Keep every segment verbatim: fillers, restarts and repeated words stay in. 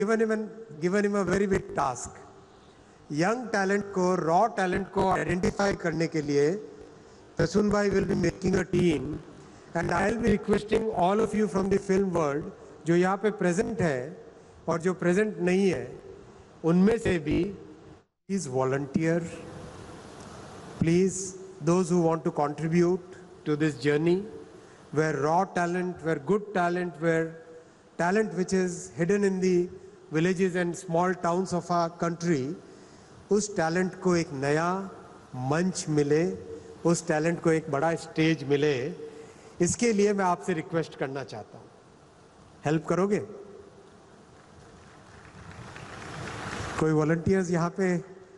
given him, an, given him a very big task. Young talent को, raw talent को identify करने के लिए Prasun bhai will be making a team, and I'll be requesting all of you from the film world जो यहाँ पे present है और जो present नहीं है, उनमें से भी please volunteer. Please, those who want to contribute to this journey, where raw talent, where good talent, where talent which is hidden in the villages and small towns of our country, उस talent को एक नया मंच मिले, उस talent को एक बड़ा stage मिले, इसके लिए मैं आपसे request करना चाहता हूँ. Help करोगे? कोई volunteers यहाँ पे?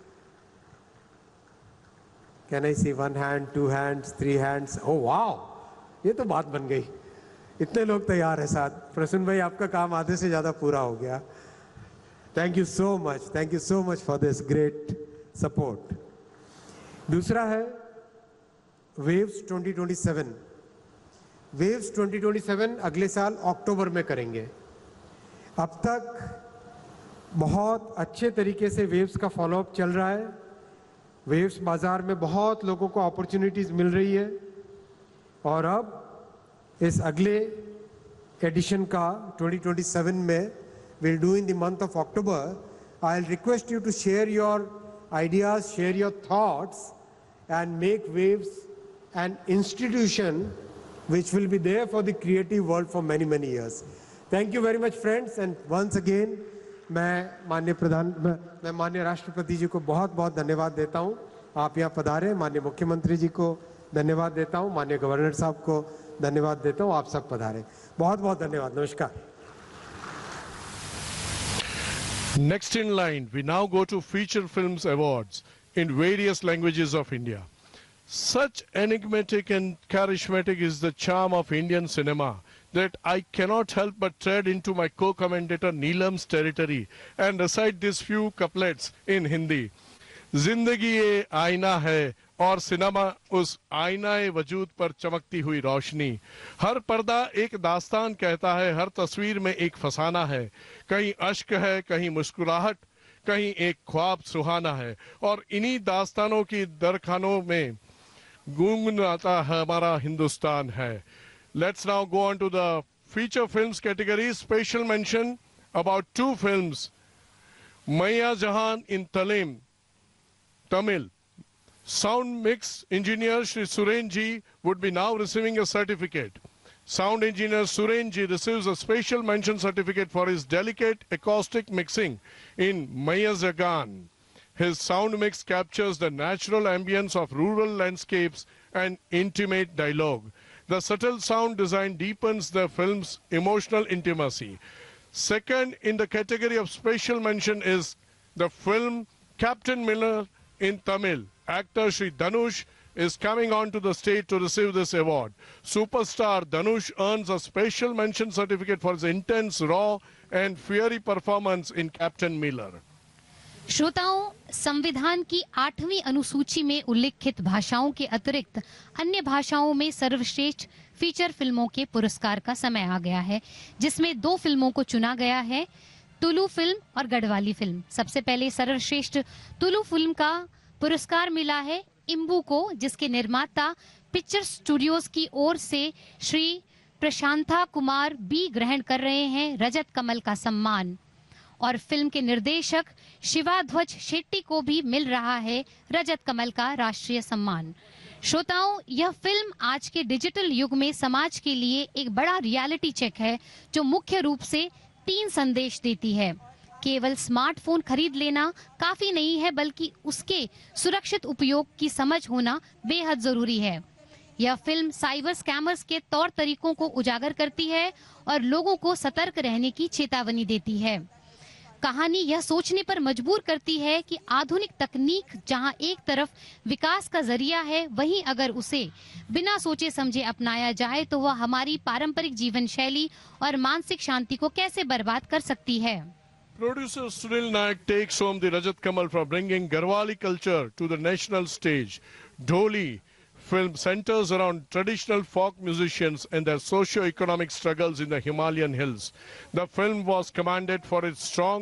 Can I see one hand, two hands, three hands? Oh wow! ये तो बात बन गई. इतने लोग तैयार हैं साथ. प्रसन्न भाई, आपका काम आधे से ज़्यादा पूरा हो गया. Thank you so much. Thank you so much for this great support. दूसरा है Waves twenty twenty-seven. Waves twenty twenty-seven अगले साल अक्टूबर में करेंगे. अब तक बहुत अच्छे तरीके से Waves का फॉलोअप चल रहा है. Waves बाजार में बहुत लोगों को अपॉर्चुनिटीज मिल रही है और अब इस अगले एडिशन का twenty twenty-seven में we'll do in the month of October. I'll request you to share your ideas, share your thoughts, and make Waves an institution which will be there for the creative world for many many years. Thank you very much, friends, and once again मैं माननीय प्रधान मैं माननीय राष्ट्रपति जी को बहुत बहुत धन्यवाद देता हूं. आप यहां पधारे. माननीय मुख्यमंत्री जी को धन्यवाद देता हूं. माननीय गवर्नर साहब को धन्यवाद देता हूं. आप सब पधारे. बहुत बहुत धन्यवाद. नमस्कार. Next in line, we now go to Feature Films Awards in various languages of India. Such enigmatic and charismatic is the charm of Indian cinema that I cannot help but tread into my co-commentator Neelam's territory and recite these few couplets in Hindi. जिंदगी ये आईना है और cinema उस आईनाए वजूद पर चमकती हुई रोशनी. हर पर्दा एक दास्तान कहता है, हर तस्वीर में एक फसाना है. कहीं अश्क है, कहीं मुस्कुराहट, कहीं एक ख्वाब सुहाना है. और इन्हीं दास्तानों की दरखानों में गूंगनाता हमारा हिंदुस्तान है. Let's now go on to the feature films category. Special mention about two films. Maya Jahan in Talim, Tamil. Sound mix engineer Shri Suren Ji would be now receiving a certificate. Sound engineer Suren Ji receives a special mention certificate for his delicate acoustic mixing in Maya Jahan. His sound mix captures the natural ambience of rural landscapes and intimate dialogue. The subtle sound design deepens the film's emotional intimacy. Second in the category of special mention is the film Captain Miller in Tamil. Actor Shri Dhanush is coming on to the stage to receive this award. Superstar Dhanush earns a special mention certificate for his intense, raw and fiery performance in Captain Miller. श्रोताओं, संविधान की आठवीं अनुसूची में उल्लिखित भाषाओं के अतिरिक्त अन्य भाषाओं में सर्वश्रेष्ठ फीचर फिल्मों के पुरस्कार का समय आ गया है, जिसमें दो फिल्मों को चुना गया है, तुलु फिल्म और गढ़वाली फिल्म. सबसे पहले सर्वश्रेष्ठ तुलु फिल्म का पुरस्कार मिला है इम्बू को, जिसके निर्माता पिक्चर स्टूडियोज की ओर से श्री प्रशांता कुमार बी ग्रहण कर रहे हैं रजत कमल का सम्मान. और फिल्म के निर्देशक शिवाध्वज शेट्टी को भी मिल रहा है रजत कमल का राष्ट्रीय सम्मान. श्रोताओं, यह फिल्म आज के डिजिटल युग में समाज के लिए एक बड़ा रियलिटी चेक है, जो मुख्य रूप से तीन संदेश देती है. केवल स्मार्टफोन खरीद लेना काफी नहीं है, बल्कि उसके सुरक्षित उपयोग की समझ होना बेहद जरूरी है. यह फिल्म साइबर स्कैमर्स के तौर तरीकों को उजागर करती है और लोगों को सतर्क रहने की चेतावनी देती है. कहानी यह सोचने पर मजबूर करती है कि आधुनिक तकनीक जहां एक तरफ विकास का जरिया है, वहीं अगर उसे बिना सोचे समझे अपनाया जाए तो वह हमारी पारंपरिक जीवन शैली और मानसिक शांति को कैसे बर्बाद कर सकती है. Producer Sunil Naik takes home the Rajat Kamal for bringing Garhwali culture to the national stage. Dholi, film centers around traditional folk musicians and their socio-economic struggles in the Himalayan hills. The film was commended for its strong